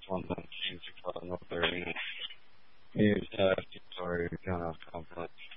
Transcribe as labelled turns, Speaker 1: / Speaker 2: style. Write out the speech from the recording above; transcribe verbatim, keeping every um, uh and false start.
Speaker 1: fontantinsi fanno per il ministero territorio di una complex